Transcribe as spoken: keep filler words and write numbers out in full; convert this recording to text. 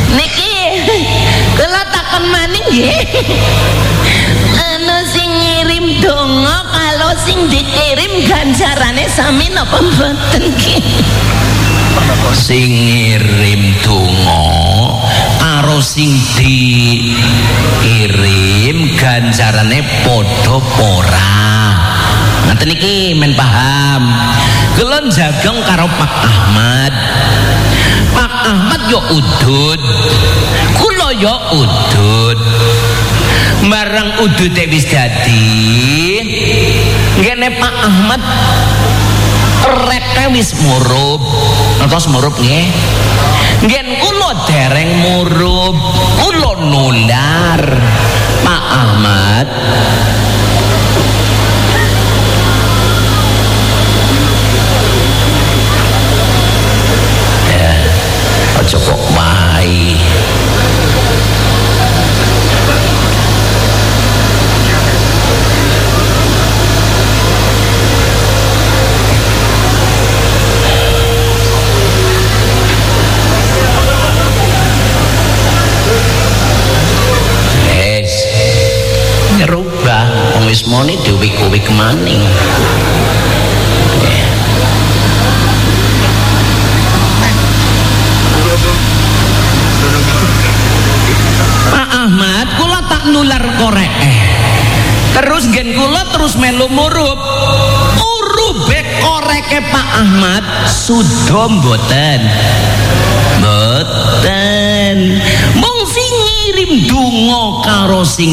niki kula takon maning nggih ana sing ngirim donga kalau sing dikirim ganjarane sami napa mboten nggih sing ngirim donga karo sing dikirim ganjarane padha ora ngaten iki men paham kula jagong karo Pak Ahmad Pak Ahmad yo udud kula yo udud bareng udude wis dadi ngene Pak Ahmad reke wis murup ngertos murup nggih ngen kula dereng murup kula nular Pak Ahmad ya aja kok wae ngerubah wis moni diwik-wik maning Pak Ahmad kula tak nular korek terus gen kula terus melu murup urube koreke Pak Ahmad sudo mboten mboten mung sing ngirim donga karo sing